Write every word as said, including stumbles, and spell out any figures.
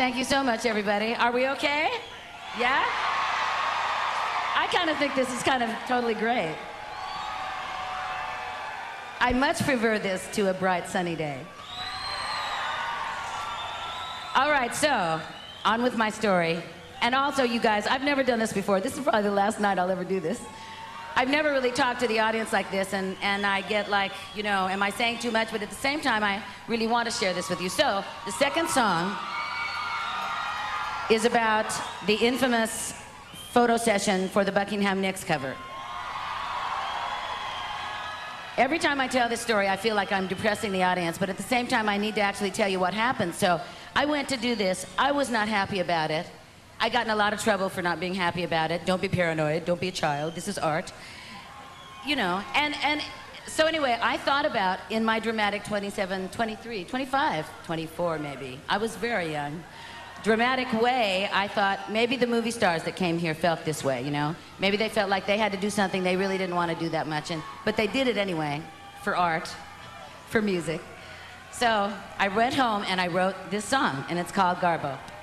Thank you so much, everybody. Are we okay? Yeah? I kind of think this is kind of totally great. I much prefer this to a bright sunny day. All right, so on with my story. And also, you guys, I've never done this before. This is probably the last night I'll ever do this. I've never really talked to the audience like this, and, and I get like, you know, am I saying too much? But at the same time, I really want to share this with you. So, the second song is about the infamous photo session for the Buckingham Nicks cover. Every time I tell this story, I feel like I'm depressing the audience, but at the same time, I need to actually tell you what happened. So, I went to do this. I was not happy about it. I got in a lot of trouble for not being happy about it. Don't be paranoid. Don't be a child. This is art. You know, and, and so anyway, I thought about in my dramatic twenty-seven, twenty-three, twenty-five, twenty-four maybe. I was very young. Dramatic way, I thought maybe the movie stars that came here felt this way, you know? Maybe they felt like they had to do something they really didn't want to do that much, and, but they did it anyway, for art, for music. So I went home and I wrote this song, and it's called Garbo.